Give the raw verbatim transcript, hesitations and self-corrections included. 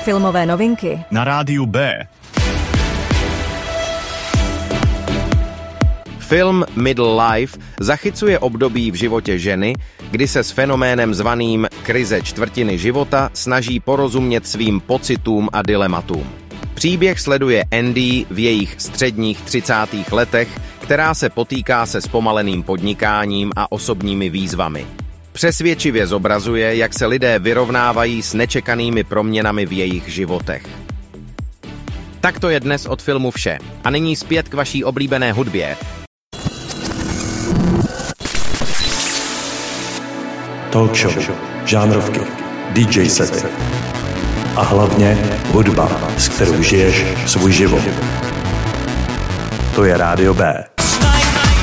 Filmové novinky na rádiu B. Film Middle Life zachycuje období v životě ženy, kdy se s fenoménem zvaným krize čtvrtiny života snaží porozumět svým pocitům a dilematům. Příběh sleduje Andy v jejich středních třicátých letech, která se potýká se zpomaleným podnikáním a osobními výzvami. Přesvědčivě zobrazuje, jak se lidé vyrovnávají s nečekanými proměnami v jejich životech. Tak to je dnes od filmu vše. A nyní zpět k vaší oblíbené hudbě. Talk show, žánrovky, dý džej sety a hlavně hudba, s kterou žiješ svůj život. To je Rádio B.